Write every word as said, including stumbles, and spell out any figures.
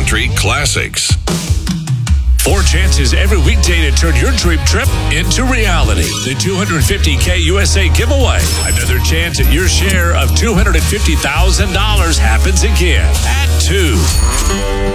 country classics. Four chances every weekday to turn your dream trip into reality. The two hundred fifty K U S A giveaway. Another chance at your share of two hundred fifty thousand dollars happens again at two.